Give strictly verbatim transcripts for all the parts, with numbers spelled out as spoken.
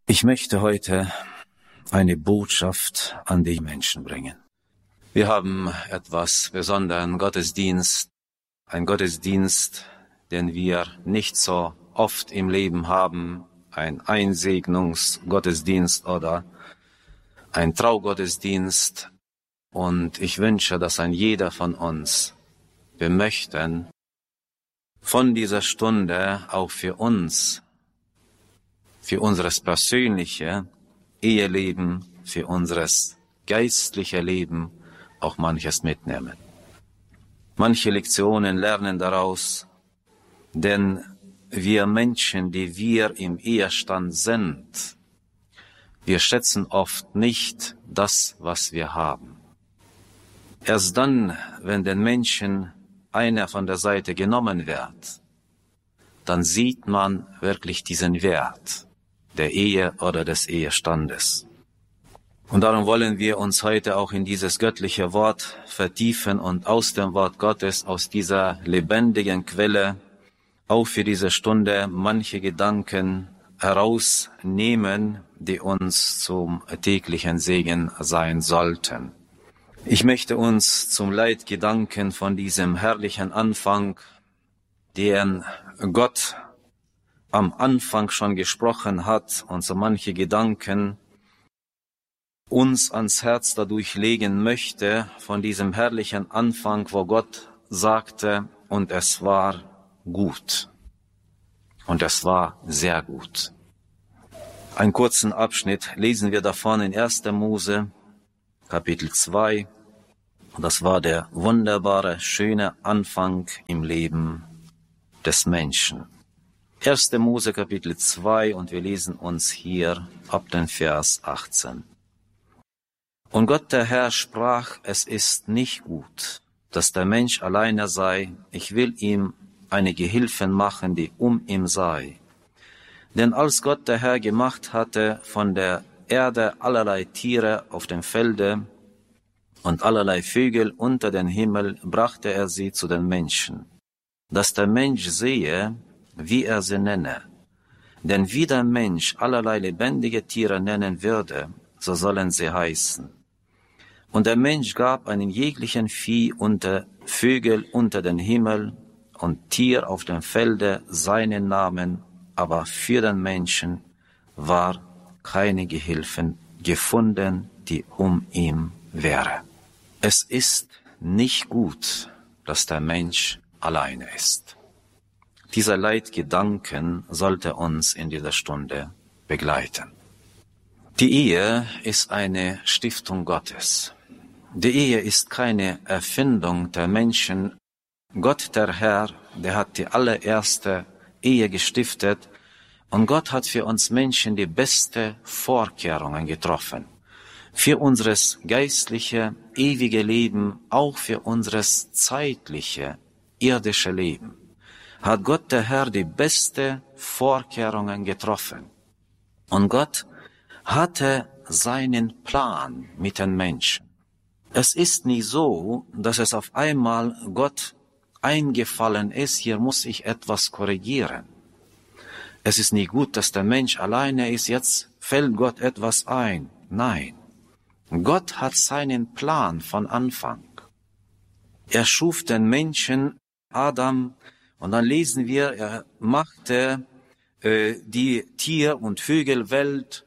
Ich möchte heute eine Botschaft an die Menschen bringen. Wir haben etwas besonderen Gottesdienst, ein Gottesdienst, den wir nicht so oft im Leben haben, ein Einsegnungsgottesdienst oder ein Traugottesdienst. Und ich wünsche, dass ein jeder von uns, wir möchten von dieser Stunde auch für uns, für unseres persönliche Eheleben, für unseres geistliche Leben auch manches mitnehmen. Manche Lektionen lernen daraus, denn wir Menschen, die wir im Ehestand sind, wir schätzen oft nicht das, was wir haben. Erst dann, wenn den Menschen einer von der Seite genommen wird, dann sieht man wirklich diesen Wert der Ehe oder des Ehestandes. Und darum wollen wir uns heute auch in dieses göttliche Wort vertiefen und aus dem Wort Gottes, aus dieser lebendigen Quelle, auch für diese Stunde manche Gedanken herausnehmen, die uns zum täglichen Segen sein sollten. Ich möchte uns zum Leitgedanken von diesem herrlichen Anfang, den Gott am Anfang schon gesprochen hat und so manche Gedanken uns ans Herz dadurch legen möchte, von diesem herrlichen Anfang, wo Gott sagte, und es war gut. Und es war sehr gut. Einen kurzen Abschnitt lesen wir davon in erster Mose, Kapitel zwei. Das war der wunderbare, schöne Anfang im Leben des Menschen. erster Mose, Kapitel zwei, und wir lesen uns hier ab den Vers achtzehn. Und Gott der Herr sprach, es ist nicht gut, dass der Mensch alleine sei. Ich will ihm eine Gehilfin machen, die um ihn sei. Denn als Gott der Herr gemacht hatte von der Erde allerlei Tiere auf dem Felde und allerlei Vögel unter den Himmel, brachte er sie zu den Menschen, dass der Mensch sehe, wie er sie nenne. Denn wie der Mensch allerlei lebendige Tiere nennen würde, so sollen sie heißen. Und der Mensch gab einen jeglichen Vieh unter Vögel unter den Himmel und Tier auf dem Felde seinen Namen, aber für den Menschen war keine Gehilfen gefunden, die um ihn wäre. Es ist nicht gut, dass der Mensch alleine ist. Dieser Leitgedanken sollte uns in dieser Stunde begleiten. Die Ehe ist eine Stiftung Gottes. Die Ehe ist keine Erfindung der Menschen. Gott, der Herr, der hat die allererste Ehe gestiftet und Gott hat für uns Menschen die beste Vorkehrungen getroffen. Für unseres geistliche, ewige Leben, auch für unseres zeitliche, irdische Leben, hat Gott, der Herr, die beste Vorkehrungen getroffen. Und Gott hatte seinen Plan mit den Menschen. Es ist nie so, dass es auf einmal Gott eingefallen ist, hier muss ich etwas korrigieren. Es ist nie gut, dass der Mensch alleine ist, jetzt fällt Gott etwas ein. Nein, Gott hat seinen Plan von Anfang. Er schuf den Menschen, Adam, und dann lesen wir, er machte äh, die Tier- und Vögelwelt,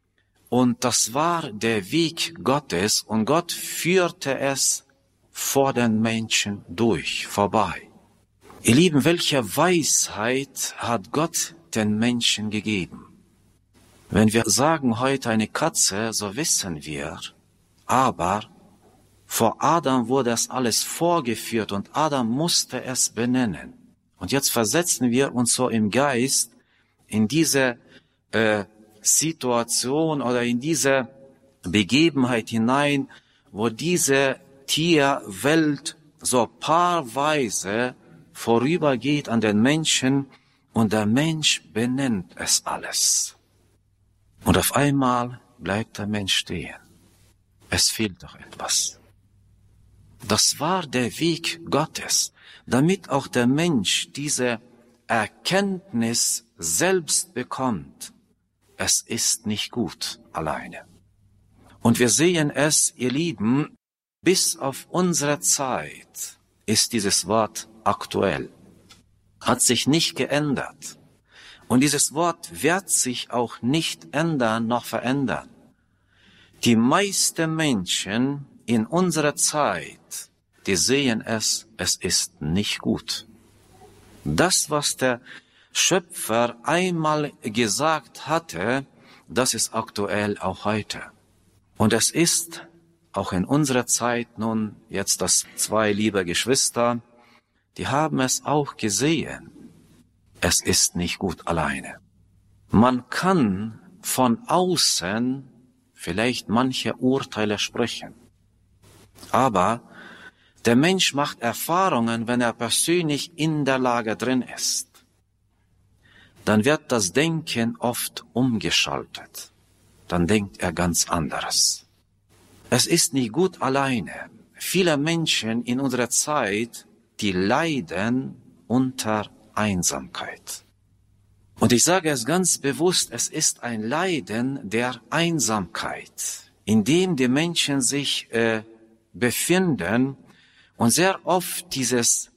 und das war der Weg Gottes, und Gott führte es vor den Menschen durch, vorbei. Ihr Lieben, welche Weisheit hat Gott den Menschen gegeben? Wenn wir sagen heute eine Katze, so wissen wir, aber vor Adam wurde es alles vorgeführt und Adam musste es benennen. Und jetzt versetzen wir uns so im Geist in diese äh, Situation oder in diese Begebenheit hinein, wo diese Tierwelt so paarweise vorübergeht an den Menschen und der Mensch benennt es alles. Und auf einmal bleibt der Mensch stehen. Es fehlt doch etwas. Das war der Weg Gottes, damit auch der Mensch diese Erkenntnis selbst bekommt. es ist nicht gut alleine. Und wir sehen es, ihr Lieben, bis auf unsere Zeit ist dieses Wort aktuell, hat sich nicht geändert. Und dieses Wort wird sich auch nicht ändern noch verändern. Die meisten Menschen in unserer Zeit, die sehen es, es ist nicht gut. Das, was der Schöpfer einmal gesagt hatte, das ist aktuell auch heute. Und es ist auch in unserer Zeit nun jetzt, dass zwei liebe Geschwister, die haben es auch gesehen. Es ist nicht gut alleine. Man kann von außen vielleicht manche Urteile sprechen. Aber der Mensch macht Erfahrungen, wenn er persönlich in der Lage drin ist. Dann wird das Denken oft umgeschaltet. Dann denkt er ganz anderes. Es ist nicht gut alleine. Viele Menschen in unserer Zeit, die leiden unter Einsamkeit. Und ich sage es ganz bewusst, es ist ein Leiden der Einsamkeit, in dem die Menschen sich äh, befinden und sehr oft dieses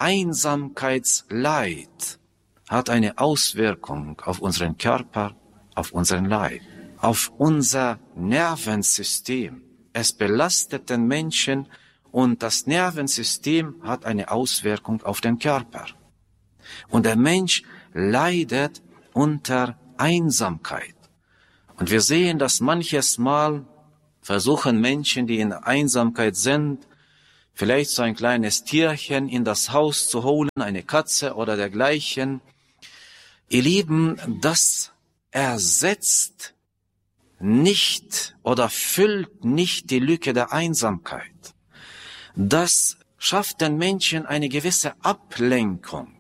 Einsamkeitsleid hat eine Auswirkung auf unseren Körper, auf unseren Leib, auf unser Nervensystem. Es belastet den Menschen und das Nervensystem hat eine Auswirkung auf den Körper. Und der Mensch leidet unter Einsamkeit. Und wir sehen, dass manches Mal versuchen Menschen, die in Einsamkeit sind, vielleicht so ein kleines Tierchen in das Haus zu holen, eine Katze oder dergleichen. Ihr Lieben, das ersetzt nicht oder füllt nicht die Lücke der Einsamkeit. Das schafft den Menschen eine gewisse Ablenkung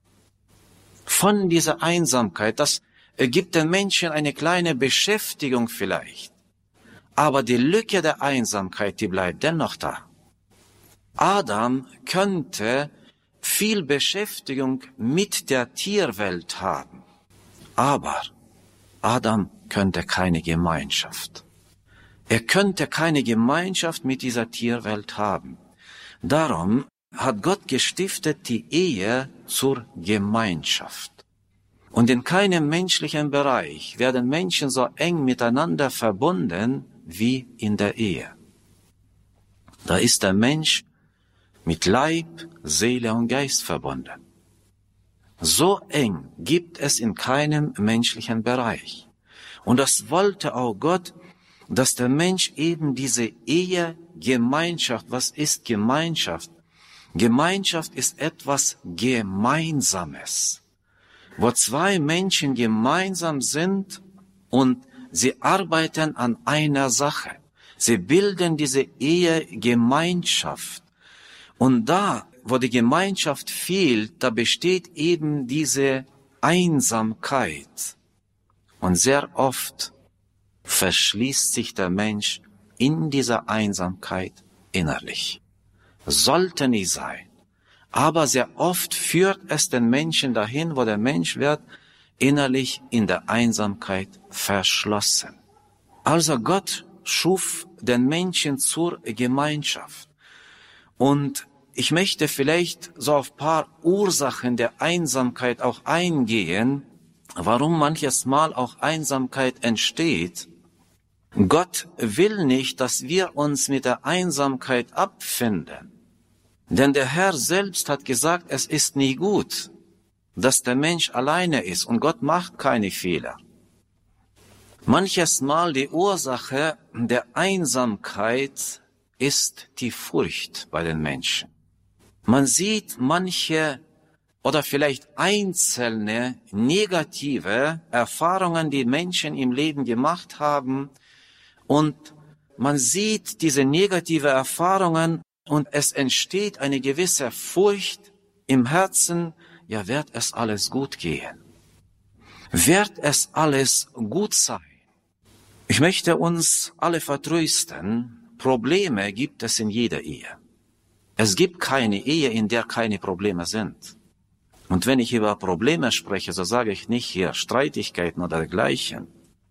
von dieser Einsamkeit. Das gibt den Menschen eine kleine Beschäftigung vielleicht. Aber die Lücke der Einsamkeit, die bleibt dennoch da. Adam könnte viel Beschäftigung mit der Tierwelt haben. Aber Adam könnte keine Gemeinschaft. Er könnte keine Gemeinschaft mit dieser Tierwelt haben. Darum hat Gott gestiftet die Ehe zur Gemeinschaft. Und in keinem menschlichen Bereich werden Menschen so eng miteinander verbunden wie in der Ehe. Da ist der Mensch mit Leib, Seele und Geist verbunden. So eng gibt es in keinem menschlichen Bereich. Und das wollte auch Gott, dass der Mensch eben diese Ehegemeinschaft, was ist Gemeinschaft? Gemeinschaft ist etwas Gemeinsames, wo zwei Menschen gemeinsam sind und sie arbeiten an einer Sache. Sie bilden diese Ehegemeinschaft. Und da, wo die Gemeinschaft fehlt, da besteht eben diese Einsamkeit. Und sehr oft verschließt sich der Mensch in dieser Einsamkeit innerlich. Sollte nicht sein. Aber sehr oft führt es den Menschen dahin, wo der Mensch wird innerlich in der Einsamkeit verschlossen. Also Gott schuf den Menschen zur Gemeinschaft. Und ich möchte vielleicht so auf ein paar Ursachen der Einsamkeit auch eingehen, warum manches Mal auch Einsamkeit entsteht. Gott will nicht, dass wir uns mit der Einsamkeit abfinden. Denn der Herr selbst hat gesagt, es ist nie gut, dass der Mensch alleine ist und Gott macht keine Fehler. Manches Mal die Ursache der Einsamkeit ist die Furcht bei den Menschen. Man sieht manche oder vielleicht einzelne negative Erfahrungen, die Menschen im Leben gemacht haben, und man sieht diese negative Erfahrungen und es entsteht eine gewisse Furcht im Herzen. Ja, wird es alles gut gehen? Wird es alles gut sein? Ich möchte uns alle vertrösten, Probleme gibt es in jeder Ehe. Es gibt keine Ehe, in der keine Probleme sind. Und wenn ich über Probleme spreche, so sage ich nicht hier Streitigkeiten oder dergleichen.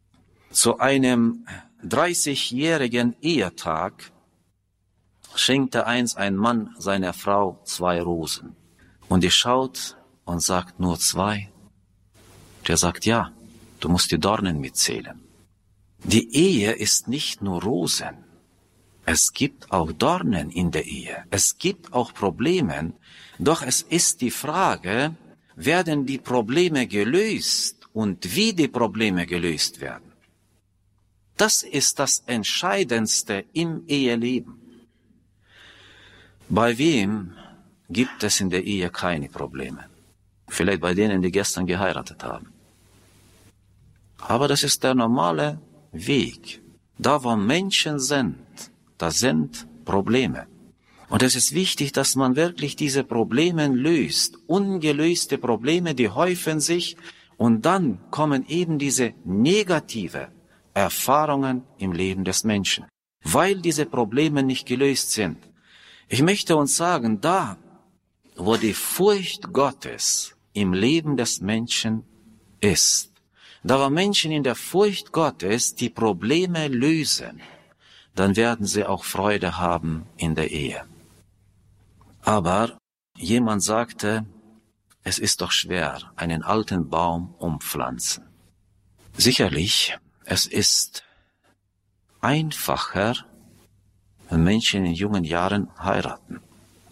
Zu einem dreißigjährigen Ehetag schenkte einst ein Mann seiner Frau zwei Rosen. Und die schaut und sagt, nur zwei? Der sagt, ja, du musst die Dornen mitzählen. Die Ehe ist nicht nur Rosen. Es gibt auch Dornen in der Ehe. Es gibt auch Probleme. Doch es ist die Frage, werden die Probleme gelöst und wie die Probleme gelöst werden? Das ist das Entscheidendste im Eheleben. Bei wem gibt es in der Ehe keine Probleme? Vielleicht bei denen, die gestern geheiratet haben. Aber das ist der normale Weg. Da, wo Menschen sind, da sind Probleme. Und es ist wichtig, dass man wirklich diese Probleme löst. Ungelöste Probleme, die häufen sich und dann kommen eben diese negative Erfahrungen im Leben des Menschen, weil diese Probleme nicht gelöst sind. Ich möchte uns sagen, da, wo die Furcht Gottes im Leben des Menschen ist, da wo Menschen in der Furcht Gottes die Probleme lösen, dann werden sie auch Freude haben in der Ehe. Aber jemand sagte, es ist doch schwer, einen alten Baum umpflanzen. Sicherlich, es ist einfacher, wenn Menschen in jungen Jahren heiraten.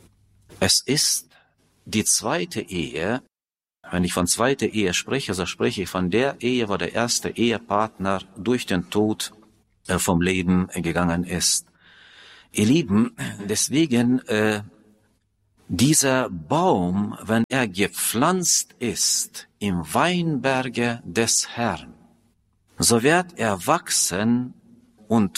Es ist die zweite Ehe. Wenn ich von zweiter Ehe spreche, so spreche ich von der Ehe, wo der erste Ehepartner durch den Tod vom Leben gegangen ist. Ihr Lieben, deswegen, äh, dieser Baum, wenn er gepflanzt ist im Weinberge des Herrn, so wird er wachsen und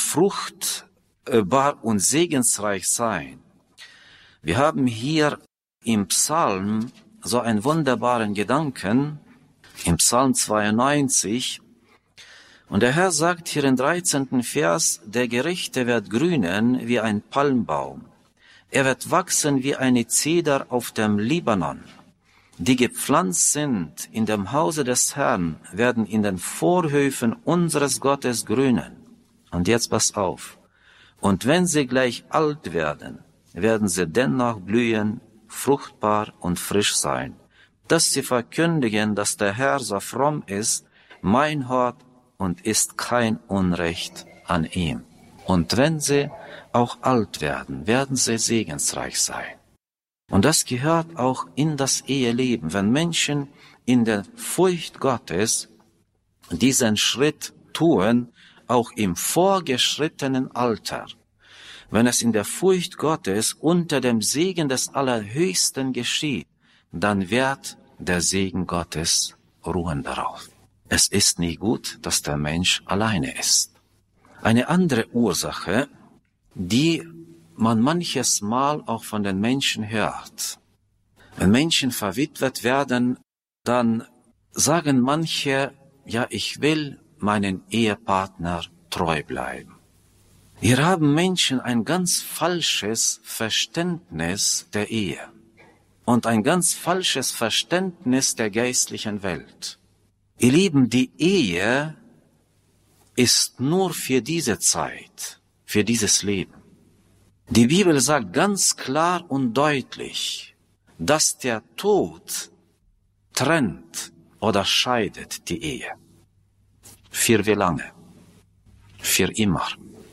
fruchtbar und segensreich sein. Wir haben hier im Psalm so einen wunderbaren Gedanken, im Psalm zweiundneunzig. Und der Herr sagt hier im dreizehnten Vers, der Gerechte wird grünen wie ein Palmbaum. Er wird wachsen wie eine Zeder auf dem Libanon. Die gepflanzt sind in dem Hause des Herrn, werden in den Vorhöfen unseres Gottes grünen. Und jetzt pass auf. Und wenn sie gleich alt werden, werden sie dennoch blühen, fruchtbar und frisch sein, dass sie verkündigen, dass der Herr so fromm ist, mein Hort, und ist kein Unrecht an ihm. Und wenn sie auch alt werden, werden sie segensreich sein. Und das gehört auch in das Eheleben, wenn Menschen in der Furcht Gottes diesen Schritt tun, auch im vorgeschrittenen Alter. Wenn es in der Furcht Gottes unter dem Segen des Allerhöchsten geschieht, dann wird der Segen Gottes ruhen darauf. Es ist nie gut, dass der Mensch alleine ist. Eine andere Ursache, die man manches Mal auch von den Menschen hört. Wenn Menschen verwitwet werden, dann sagen manche, ja, ich will meinen Ehepartner treu bleiben. Hier haben Menschen ein ganz falsches Verständnis der Ehe und ein ganz falsches Verständnis der geistlichen Welt. Ihr Lieben, die Ehe ist nur für diese Zeit, für dieses Leben. Die Bibel sagt ganz klar und deutlich, dass der Tod trennt oder scheidet die Ehe. Für wie lange? Für immer.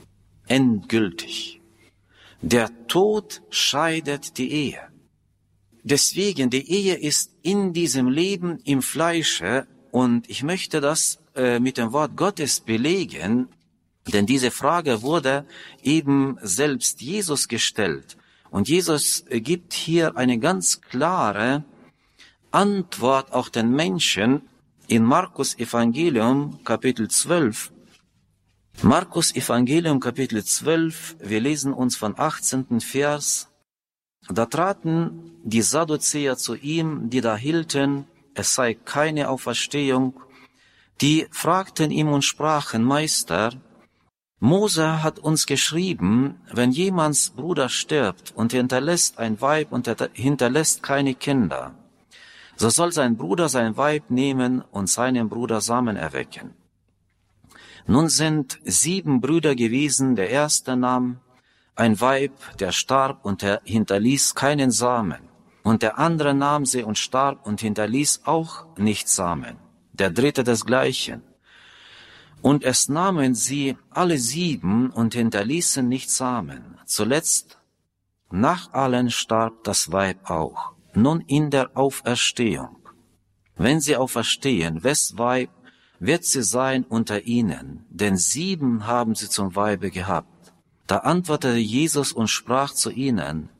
Endgültig. Der Tod scheidet die Ehe. Deswegen, die Ehe ist in diesem Leben im Fleische, und ich möchte das äh, mit dem Wort Gottes belegen, denn diese Frage wurde eben selbst Jesus gestellt. Und Jesus gibt hier eine ganz klare Antwort auch den Menschen in Markus Evangelium Kapitel zwölf. Markus Evangelium Kapitel zwölf, wir lesen uns von achtzehnten Vers. Da traten die Sadduzäer zu ihm, die da hielten, es sei keine Auferstehung. Die fragten ihm und sprachen, Meister, Mose hat uns geschrieben, wenn jemands Bruder stirbt und hinterlässt ein Weib und hinterlässt keine Kinder, so soll sein Bruder sein Weib nehmen und seinem Bruder Samen erwecken. Nun sind sieben Brüder gewesen, der erste nahm ein Weib, der starb und er hinterließ keinen Samen. Und der andere nahm sie und starb und hinterließ auch nicht Samen. Der dritte desgleichen. Und es nahmen sie alle sieben und hinterließen nicht Samen. Zuletzt, nach allen starb das Weib auch. Nun in der Auferstehung. Wenn sie auferstehen, wes Weib wird sie sein unter ihnen? Denn sieben haben sie zum Weibe gehabt. Da antwortete Jesus und sprach zu ihnen,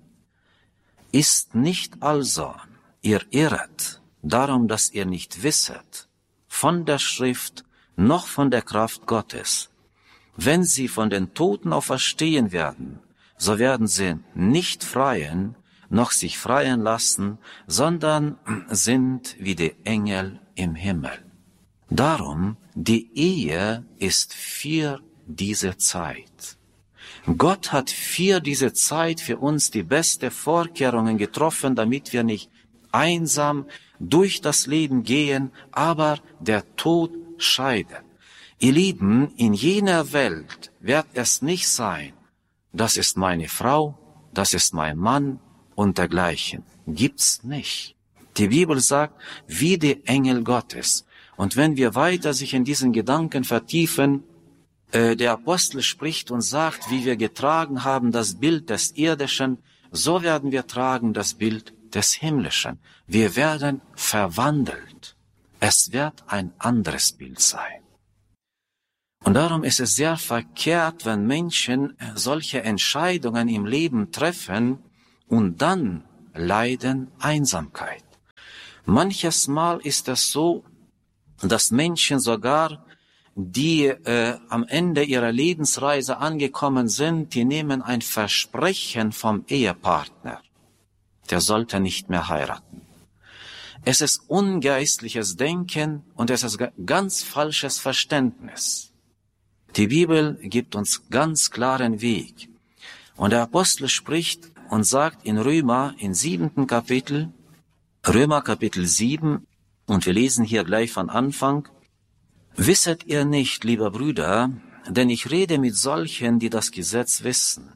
ist nicht also, ihr irret, darum, dass ihr nicht wisset, von der Schrift noch von der Kraft Gottes. Wenn sie von den Toten auferstehen werden, so werden sie nicht freien, noch sich freien lassen, sondern sind wie die Engel im Himmel. Darum, die Ehe ist für diese Zeit. Gott hat für diese Zeit für uns die besten Vorkehrungen getroffen, damit wir nicht einsam durch das Leben gehen, aber der Tod scheiden. Ihr Lieben, in jener Welt wird es nicht sein, das ist meine Frau, das ist mein Mann und dergleichen. Gibt's nicht. Die Bibel sagt, wie die Engel Gottes. Und wenn wir weiter sich in diesen Gedanken vertiefen, äh, der Apostel spricht und sagt, wie wir getragen haben das Bild des Irdischen, so werden wir tragen das Bild des Himmlischen. Wir werden verwandelt. Es wird ein anderes Bild sein. Und darum ist es sehr verkehrt, wenn Menschen solche Entscheidungen im Leben treffen und dann leiden Einsamkeit. Manches Mal ist es so, dass Menschen sogar, die äh, am Ende ihrer Lebensreise angekommen sind, die nehmen ein Versprechen vom Ehepartner. Der sollte nicht mehr heiraten. Es ist ungeistliches Denken und es ist ganz falsches Verständnis. Die Bibel gibt uns ganz klaren Weg. Und der Apostel spricht und sagt in Römer, im siebenten Kapitel, Römer Kapitel sieben, und wir lesen hier gleich von Anfang, wisset ihr nicht, lieber Brüder, denn ich rede mit solchen, die das Gesetz wissen,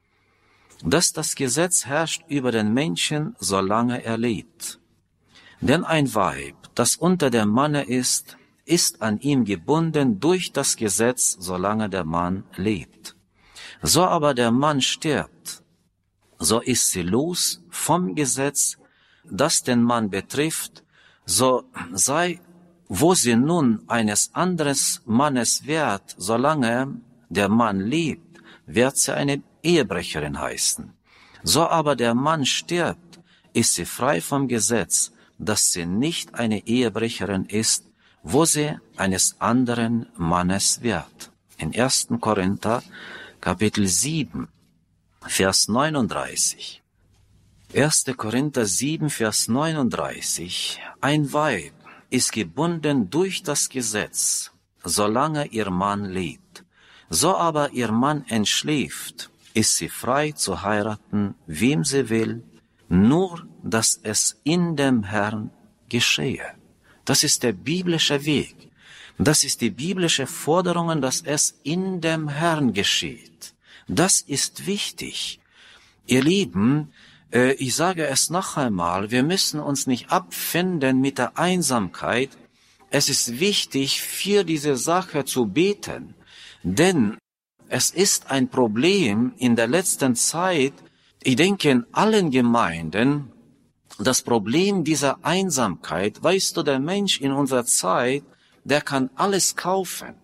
dass das Gesetz herrscht über den Menschen, solange er lebt. Denn ein Weib, das unter dem Manne ist, ist an ihm gebunden durch das Gesetz, solange der Mann lebt. So aber der Mann stirbt, so ist sie los vom Gesetz, das den Mann betrifft, so sei, wo sie nun eines anderes Mannes wert, solange der Mann lebt, wird sie eine Ehebrecherin heißen. So aber der Mann stirbt, ist sie frei vom Gesetz, dass sie nicht eine Ehebrecherin ist, wo sie eines anderen Mannes wird. In ersten Korinther, Kapitel sieben, Vers neununddreißig. erster Korinther sieben, Vers neununddreißig. Ein Weib ist gebunden durch das Gesetz, solange ihr Mann lebt. So aber ihr Mann entschläft, ist sie frei zu heiraten, wem sie will, nur dass es in dem Herrn geschehe. Das ist der biblische Weg. Das ist die biblische Forderung, dass es in dem Herrn geschieht. Das ist wichtig. Ihr Lieben, äh, ich sage es noch einmal, wir müssen uns nicht abfinden mit der Einsamkeit. Es ist wichtig, für diese Sache zu beten, denn es ist ein Problem in der letzten Zeit, ich denke in allen Gemeinden, das Problem dieser Einsamkeit, weißt du, der Mensch in unserer Zeit, der kann alles kaufen.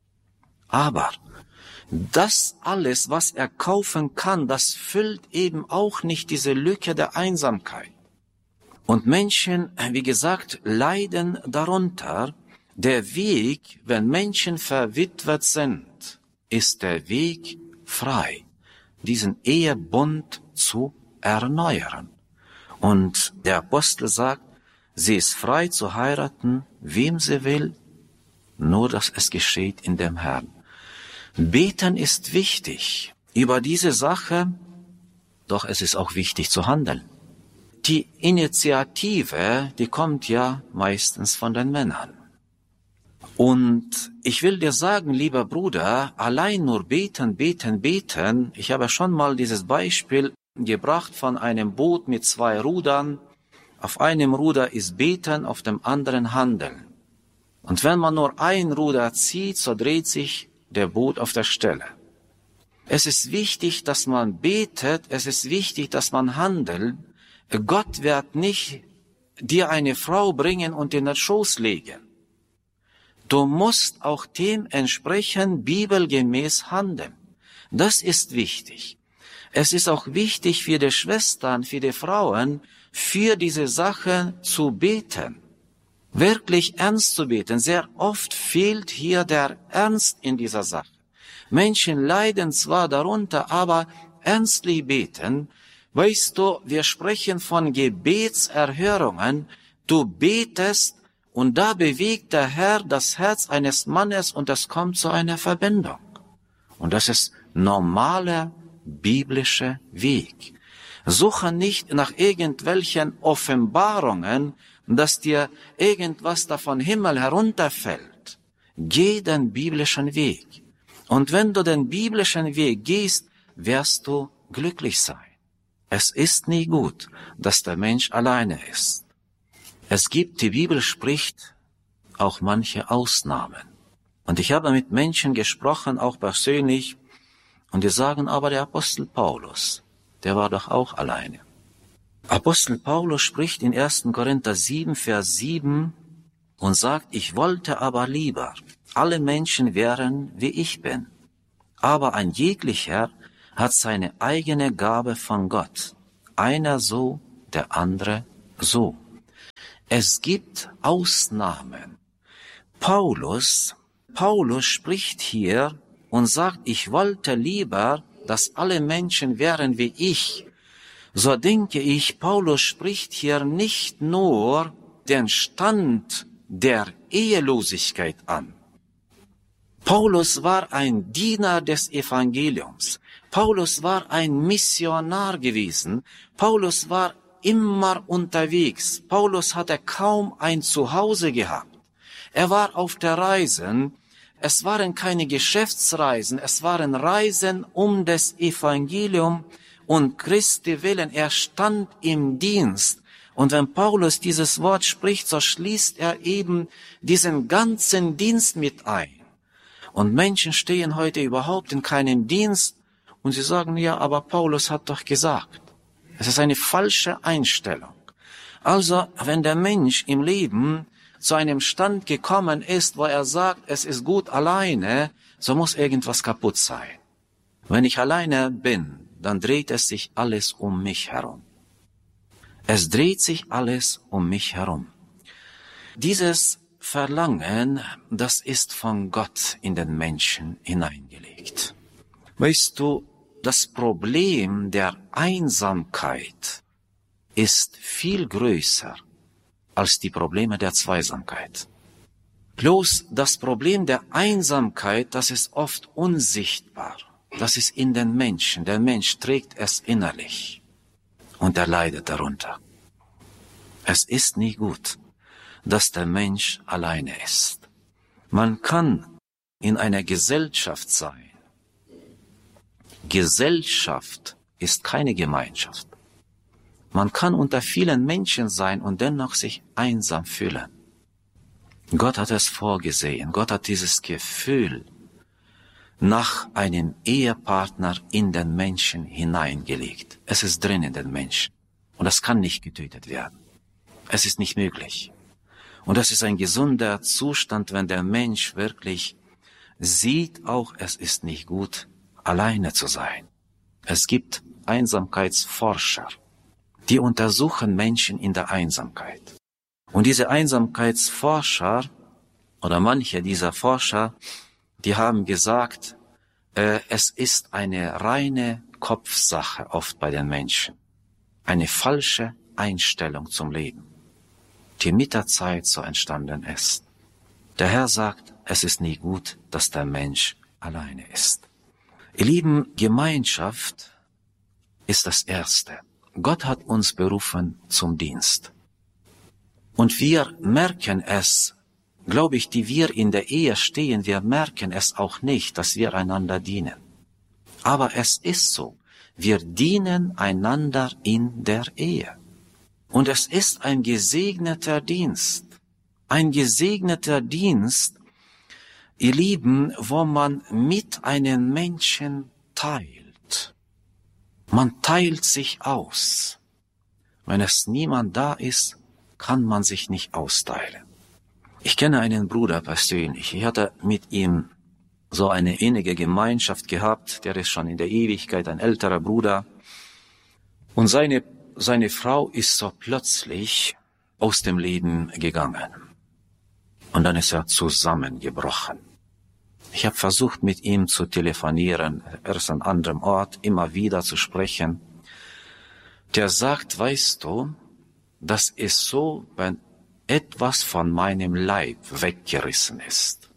Aber das alles, was er kaufen kann, das füllt eben auch nicht diese Lücke der Einsamkeit. Und Menschen, wie gesagt, leiden darunter. Der Weg, wenn Menschen verwitwet sind, ist der Weg frei, diesen Ehebund zu erneuern. Und der Apostel sagt, sie ist frei zu heiraten, wem sie will, nur dass es geschieht in dem Herrn. Beten ist wichtig über diese Sache, doch es ist auch wichtig zu handeln. Die Initiative, die kommt ja meistens von den Männern. Und ich will dir sagen, lieber Bruder, allein nur beten, beten, beten. Ich habe schon mal dieses Beispiel gebracht von einem Boot mit zwei Rudern. Auf einem Ruder ist Beten, auf dem anderen Handeln. Und wenn man nur ein Ruder zieht, so dreht sich der Boot auf der Stelle. Es ist wichtig, dass man betet, es ist wichtig, dass man handelt. Gott wird nicht dir eine Frau bringen und in den Schoß legen. Du musst auch dementsprechend bibelgemäß handeln. Das ist wichtig. Es ist auch wichtig für die Schwestern, für die Frauen, für diese Sache zu beten. Wirklich ernst zu beten. Sehr oft fehlt hier der Ernst in dieser Sache. Menschen leiden zwar darunter, aber ernstlich beten. Weißt du, wir sprechen von Gebetserhörungen. Du betest und da bewegt der Herr das Herz eines Mannes und es kommt zu einer Verbindung. Und das ist normaler biblischer Weg. Suche nicht nach irgendwelchen Offenbarungen, dass dir irgendwas da vom Himmel herunterfällt. Geh den biblischen Weg. Und wenn du den biblischen Weg gehst, wirst du glücklich sein. Es ist nie gut, dass der Mensch alleine ist. Es gibt, die Bibel spricht, auch manche Ausnahmen. Und ich habe mit Menschen gesprochen, auch persönlich, und die sagen, aber der Apostel Paulus, der war doch auch alleine. Apostel Paulus spricht in ersten Korinther sieben, Vers sieben und sagt, ich wollte aber lieber, alle Menschen wären, wie ich bin. Aber ein jeglicher hat seine eigene Gabe von Gott. Einer so, der andere so. Es gibt Ausnahmen. Paulus, Paulus spricht hier und sagt, ich wollte lieber, dass alle Menschen wären wie ich. So denke ich, Paulus spricht hier nicht nur den Stand der Ehelosigkeit an. Paulus war ein Diener des Evangeliums. Paulus war ein Missionar gewesen. Paulus war immer unterwegs. Paulus hatte kaum ein Zuhause gehabt. Er war auf der Reise. Es waren keine Geschäftsreisen, es waren Reisen um das Evangelium und Christi willen. Er stand im Dienst. Und wenn Paulus dieses Wort spricht, so schließt er eben diesen ganzen Dienst mit ein. Und Menschen stehen heute überhaupt in keinem Dienst und sie sagen, ja, aber Paulus hat doch gesagt. Es ist eine falsche Einstellung. Also, wenn der Mensch im Leben zu einem Stand gekommen ist, wo er sagt, es ist gut alleine, so muss irgendwas kaputt sein. Wenn ich alleine bin, dann dreht es sich alles um mich herum. Es dreht sich alles um mich herum. Dieses Verlangen, das ist von Gott in den Menschen hineingelegt. Weißt du, das Problem der Einsamkeit ist viel größer als die Probleme der Zweisamkeit. Bloß das Problem der Einsamkeit, das ist oft unsichtbar. Das ist in den Menschen. Der Mensch trägt es innerlich und er leidet darunter. Es ist nie gut, dass der Mensch alleine ist. Man kann in einer Gesellschaft sein. Gesellschaft ist keine Gemeinschaft. Man kann unter vielen Menschen sein und dennoch sich einsam fühlen. Gott hat es vorgesehen. Gott hat dieses Gefühl nach einem Ehepartner in den Menschen hineingelegt. Es ist drin in den Menschen. Und das kann nicht getötet werden. Es ist nicht möglich. Und das ist ein gesunder Zustand, wenn der Mensch wirklich sieht, auch es ist nicht gut, alleine zu sein. Es gibt Einsamkeitsforscher, die untersuchen Menschen in der Einsamkeit. Und diese Einsamkeitsforscher oder manche dieser Forscher, die haben gesagt, äh, es ist eine reine Kopfsache oft bei den Menschen. Eine falsche Einstellung zum Leben, die mit der Zeit so entstanden ist. Der Herr sagt, es ist nie gut, dass der Mensch alleine ist. Ihr Lieben, Gemeinschaft ist das Erste. Gott hat uns berufen zum Dienst. Und wir merken es glaube ich, die wir in der Ehe stehen, wir merken es auch nicht, dass wir einander dienen. Aber es ist so, wir dienen einander in der Ehe. Und es ist ein gesegneter Dienst, ein gesegneter Dienst, ihr Lieben, wo man mit einem Menschen teilt. Man teilt sich aus. Wenn es niemand da ist, kann man sich nicht austeilen. Ich kenne einen Bruder persönlich. Ich hatte mit ihm so eine innige Gemeinschaft gehabt. Der ist schon in der Ewigkeit ein älterer Bruder. Und seine, seine Frau ist so plötzlich aus dem Leben gegangen. Und dann ist er zusammengebrochen. Ich habe versucht, mit ihm zu telefonieren. Er ist an anderem Ort, immer wieder zu sprechen. Der sagt, weißt du, das ist so, wenn etwas von meinem Leib weggerissen ist.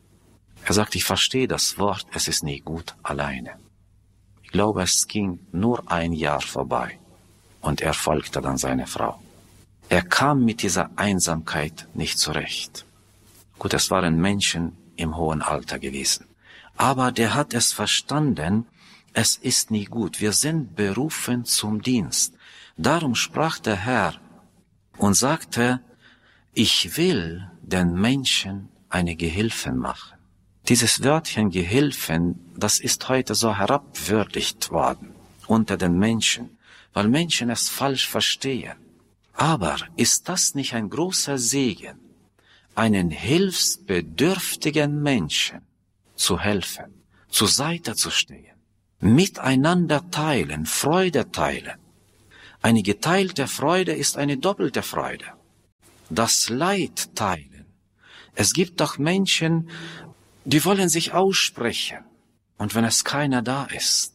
Er sagt, ich verstehe das Wort, es ist nie gut alleine. Ich glaube, es ging nur ein Jahr vorbei und er folgte dann seiner Frau. Er kam mit dieser Einsamkeit nicht zurecht. Gut, es waren Menschen im hohen Alter gewesen. Aber der hat es verstanden, es ist nie gut. Wir sind berufen zum Dienst. Darum sprach der Herr und sagte, ich will den Menschen eine Gehilfen machen. Dieses Wörtchen Gehilfen, das ist heute so herabwürdigt worden unter den Menschen, weil Menschen es falsch verstehen. Aber ist das nicht ein großer Segen, einen hilfsbedürftigen Menschen zu helfen, zur Seite zu stehen, miteinander teilen, Freude teilen. Eine geteilte Freude ist eine doppelte Freude. Das Leid teilen. Es gibt doch Menschen, die wollen sich aussprechen. Und wenn es keiner da ist.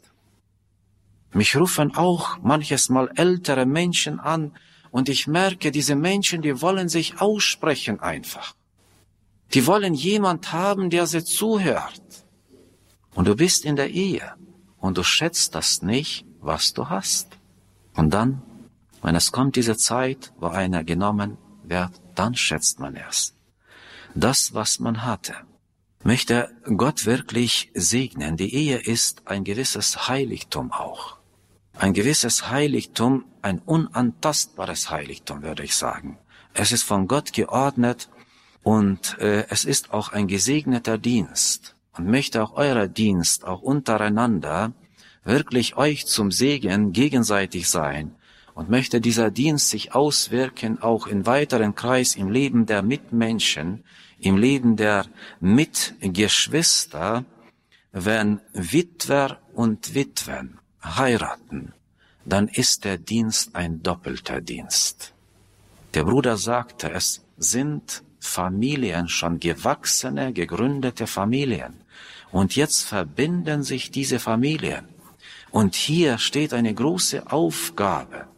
Mich rufen auch manches Mal ältere Menschen an und ich merke, diese Menschen, die wollen sich aussprechen einfach. Die wollen jemand haben, der sie zuhört. Und du bist in der Ehe und du schätzt das nicht, was du hast. Und dann, wenn es kommt diese Zeit, wo einer genommen wird, dann schätzt man es. Das, was man hatte. Möchte Gott wirklich segnen. Die Ehe ist ein gewisses Heiligtum auch. Ein gewisses Heiligtum, ein unantastbares Heiligtum, würde ich sagen. Es ist von Gott geordnet und äh, es ist auch ein gesegneter Dienst. Und möchte auch euer Dienst, auch untereinander, wirklich euch zum Segen gegenseitig sein. Und möchte dieser Dienst sich auswirken, auch im weiteren Kreis, im Leben der Mitmenschen, im Leben der Mitgeschwister, wenn Witwer und Witwen heiraten, dann ist der Dienst ein doppelter Dienst. Der Bruder sagte, es sind Familien, schon gewachsene, gegründete Familien. Und jetzt verbinden sich diese Familien. Und hier steht eine große Aufgabe,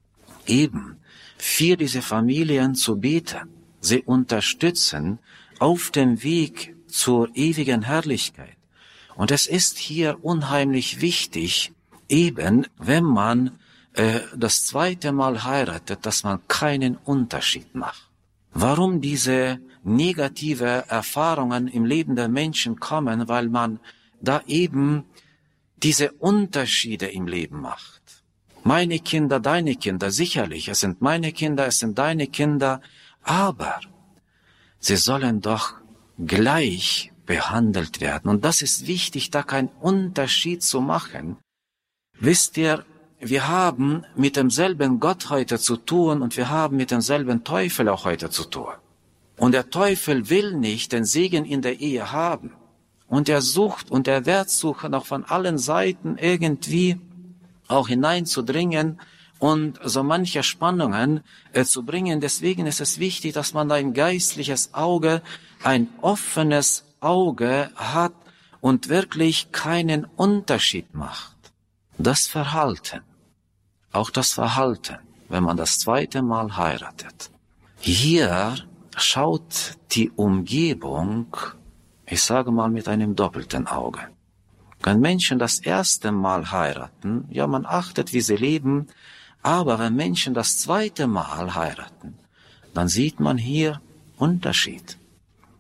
eben für diese Familien zu beten, sie unterstützen auf dem Weg zur ewigen Herrlichkeit. Und es ist hier unheimlich wichtig, eben wenn man äh, das zweite Mal heiratet, dass man keinen Unterschied macht. Warum diese negative Erfahrungen im Leben der Menschen kommen, weil man da eben diese Unterschiede im Leben macht. Meine Kinder, deine Kinder, sicherlich, es sind meine Kinder, es sind deine Kinder, aber sie sollen doch gleich behandelt werden. Und das ist wichtig, da keinen Unterschied zu machen. Wisst ihr, wir haben mit demselben Gott heute zu tun und wir haben mit demselben Teufel auch heute zu tun. Und der Teufel will nicht den Segen in der Ehe haben. Und er sucht und er wird suchen, auch von allen Seiten irgendwie auch hineinzudringen und so manche Spannungen äh, zu bringen. Deswegen ist es wichtig, dass man ein geistliches Auge, ein offenes Auge hat und wirklich keinen Unterschied macht. Das Verhalten, auch das Verhalten, wenn man das zweite Mal heiratet. Hier schaut die Umgebung, ich sage mal mit einem doppelten Auge. Wenn Menschen das erste Mal heiraten, ja, man achtet, wie sie leben, aber wenn Menschen das zweite Mal heiraten, dann sieht man hier Unterschied.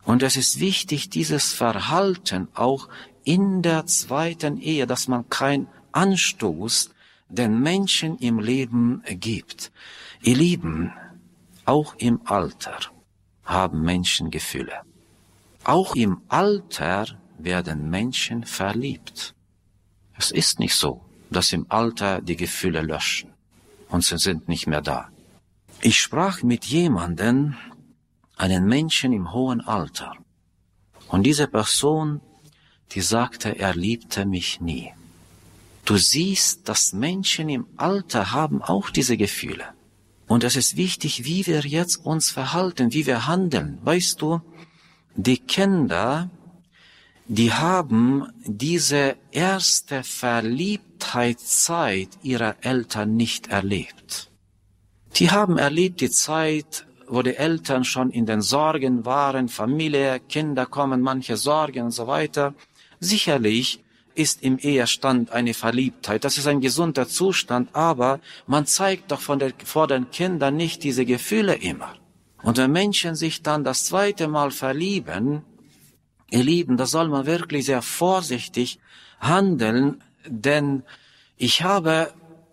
Und es ist wichtig, dieses Verhalten auch in der zweiten Ehe, dass man keinen Anstoß den Menschen im Leben gibt. Ihr Lieben, auch im Alter haben Menschen Gefühle. Auch im Alter werden Menschen verliebt. Es ist nicht so, dass im Alter die Gefühle löschen und sie sind nicht mehr da. Ich sprach mit jemandem, einen Menschen im hohen Alter. Und diese Person, die sagte, er liebte mich nie. Du siehst, dass Menschen im Alter haben auch diese Gefühle. Und es ist wichtig, wie wir jetzt uns verhalten, wie wir handeln. Weißt du, die Kinder, die haben diese erste Verliebtheitszeit ihrer Eltern nicht erlebt. Die haben erlebt die Zeit, wo die Eltern schon in den Sorgen waren, Familie, Kinder kommen, manche Sorgen und so weiter. Sicherlich ist im Ehestand eine Verliebtheit, das ist ein gesunder Zustand, aber man zeigt doch von der, vor den Kindern nicht diese Gefühle immer. Und wenn Menschen sich dann das zweite Mal verlieben, ihr Lieben, da soll man wirklich sehr vorsichtig handeln, denn ich habe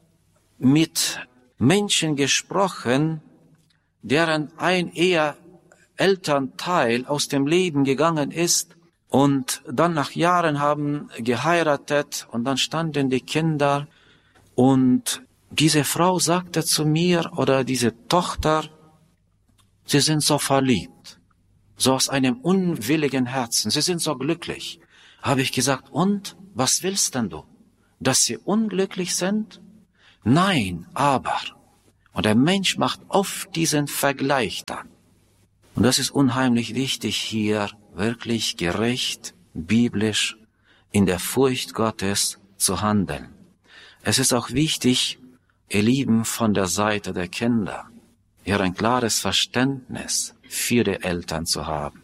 mit Menschen gesprochen, deren ein eher Elternteil aus dem Leben gegangen ist und dann nach Jahren haben geheiratet und dann standen die Kinder und diese Frau sagte zu mir oder diese Tochter, sie sind so verliebt, so aus einem unwilligen Herzen, sie sind so glücklich. Habe ich gesagt, und was willst denn du? Dass sie unglücklich sind? Nein, aber. Und der Mensch macht oft diesen Vergleich dann. Und das ist unheimlich wichtig, hier wirklich gerecht, biblisch, in der Furcht Gottes zu handeln. Es ist auch wichtig, ihr Lieben, von der Seite der Kinder, hier ein klares Verständnis für die Eltern zu haben.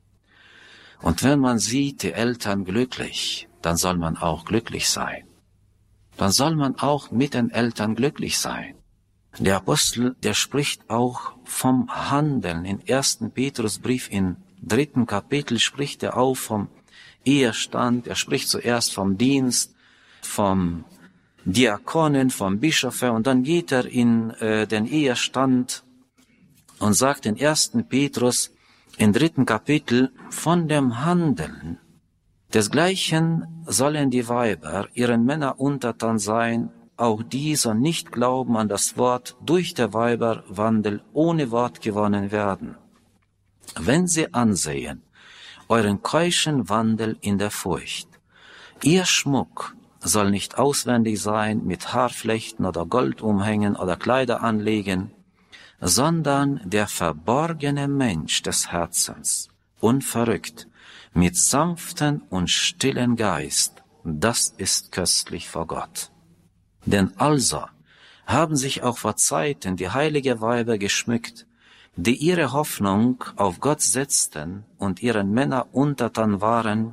Und wenn man sieht, die Eltern glücklich, dann soll man auch glücklich sein. Dann soll man auch mit den Eltern glücklich sein. Der Apostel, der spricht auch vom Handeln. In ersten Petrusbrief im dritten Kapitel spricht er auch vom Ehestand. Er spricht zuerst vom Dienst, vom Diakonen, vom Bischofe und dann geht er in äh, den Ehestand und sagt in ersten Petrus im dritten Kapitel von dem Handeln. Desgleichen sollen die Weiber ihren Männern untertan sein, auch die so nicht glauben an das Wort, durch der Weiberwandel ohne Wort gewonnen werden. Wenn sie ansehen, euren keuschen Wandel in der Furcht. Ihr Schmuck soll nicht auswendig sein mit Haarflechten oder Goldumhängen oder Kleider anlegen, sondern der verborgene Mensch des Herzens, unverrückt, mit sanften und stillen Geist, das ist köstlich vor Gott. Denn also haben sich auch vor Zeiten die heilige Weiber geschmückt, die ihre Hoffnung auf Gott setzten und ihren Männern untertan waren,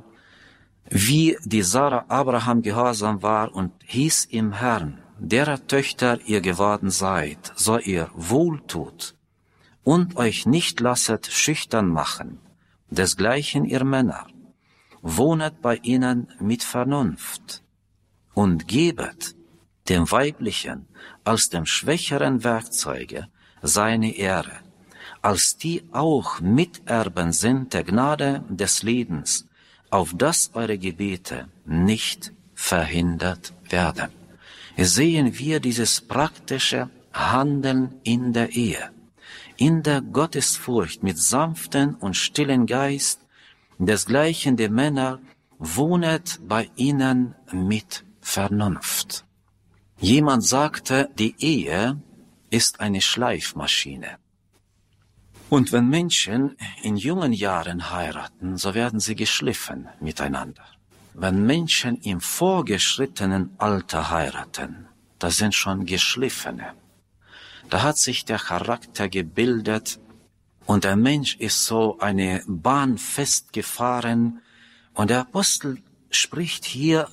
wie die Sarah Abraham gehorsam war und hieß im Herrn, derer Töchter ihr geworden seid, so ihr wohltut und euch nicht lasset schüchtern machen, desgleichen ihr Männer, wohnet bei ihnen mit Vernunft und gebet dem Weiblichen als dem schwächeren Werkzeuge seine Ehre, als die auch Miterben sind der Gnade des Lebens, auf dass eure Gebete nicht verhindert werden. Hier sehen wir dieses praktische Handeln in der Ehe, in der Gottesfurcht mit sanften und stillen Geist, desgleichen die Männer wohnet bei ihnen mit Vernunft. Jemand sagte, die Ehe ist eine Schleifmaschine. Und wenn Menschen in jungen Jahren heiraten, so werden sie geschliffen miteinander. Wenn Menschen im vorgeschrittenen Alter heiraten, das sind schon Geschliffene. Da hat sich der Charakter gebildet und der Mensch ist so eine Bahn festgefahren. Und der Apostel spricht hier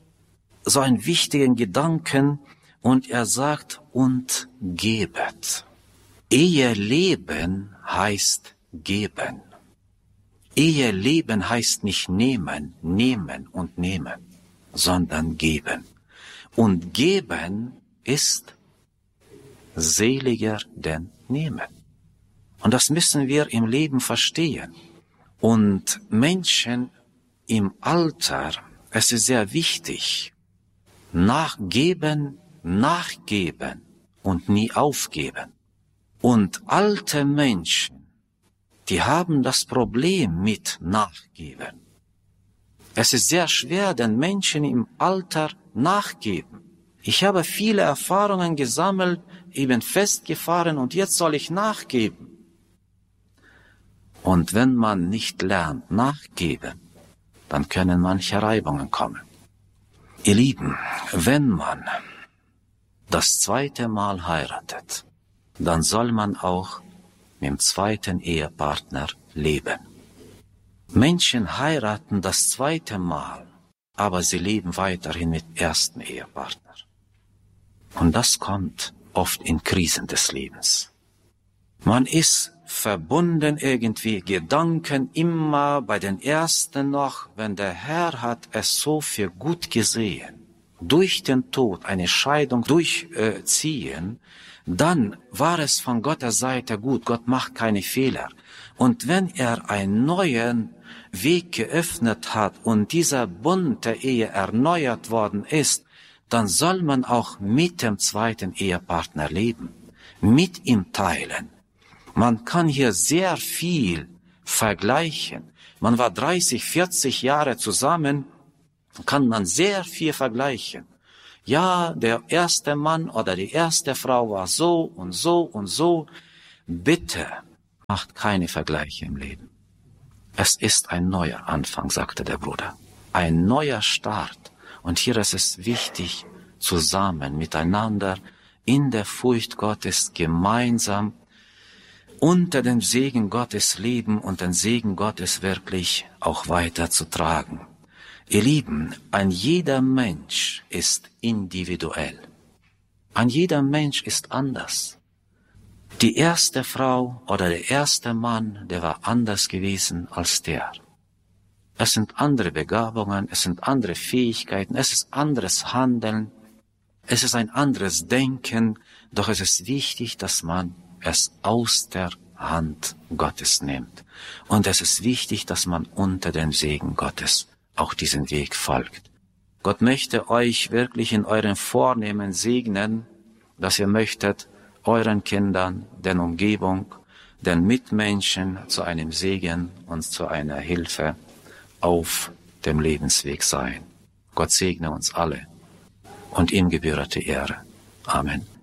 so einen wichtigen Gedanken und er sagt, und gebet. Eheleben heißt geben. Eheleben heißt nicht nehmen, nehmen und nehmen, sondern geben. Und geben ist seliger denn nehmen. Und das müssen wir im Leben verstehen. Und Menschen im Alter, es ist sehr wichtig, nachgeben, nachgeben und nie aufgeben. Und alte Menschen, die haben das Problem mit Nachgeben. Es ist sehr schwer, den Menschen im Alter nachgeben. Ich habe viele Erfahrungen gesammelt, eben festgefahren und jetzt soll ich nachgeben. Und wenn man nicht lernt, nachgeben, dann können manche Reibungen kommen. Ihr Lieben, wenn man das zweite Mal heiratet, dann soll man auch mit dem zweiten Ehepartner leben. Menschen heiraten das zweite Mal, aber sie leben weiterhin mit dem ersten Ehepartner. Und das kommt oft in Krisen des Lebens. Man ist verbunden irgendwie, Gedanken immer bei den Ersten noch, wenn der Herr hat es so für gut gesehen, durch den Tod eine Scheidung durchziehen, dann war es von Gottes Seite gut, Gott macht keine Fehler. Und wenn er einen neuen Weg geöffnet hat und dieser Bund der Ehe erneuert worden ist, dann soll man auch mit dem zweiten Ehepartner leben, mit ihm teilen. Man kann hier sehr viel vergleichen. Man war dreißig, vierzig Jahre zusammen, kann man sehr viel vergleichen. Ja, der erste Mann oder die erste Frau war so und so und so. Bitte macht keine Vergleiche im Leben. Es ist ein neuer Anfang, sagte der Bruder. Ein neuer Start. Und hier ist es wichtig, zusammen, miteinander, in der Furcht Gottes, gemeinsam, unter dem Segen Gottes leben und den Segen Gottes wirklich auch weiterzutragen. Ihr Lieben, ein jeder Mensch ist individuell. Ein jeder Mensch ist anders. Die erste Frau oder der erste Mann, der war anders gewesen als der. Es sind andere Begabungen, es sind andere Fähigkeiten, es ist anderes Handeln, es ist ein anderes Denken, doch es ist wichtig, dass man es aus der Hand Gottes nimmt. Und es ist wichtig, dass man unter dem Segen Gottes auch diesen Weg folgt. Gott möchte euch wirklich in euren Vornehmen segnen, dass ihr möchtet euren Kindern, der Umgebung, den Mitmenschen zu einem Segen und zu einer Hilfe auf dem Lebensweg sein. Gott segne uns alle und ihm gebührt die Ehre. Amen.